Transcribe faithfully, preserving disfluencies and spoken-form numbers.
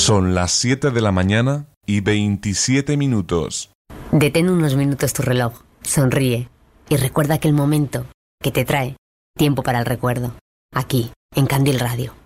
Son las siete de la mañana y veintisiete minutos. Detén unos minutos tu reloj, sonríe y recuerda aquel momento que te trae tiempo para el recuerdo. Aquí, en Candil Radio.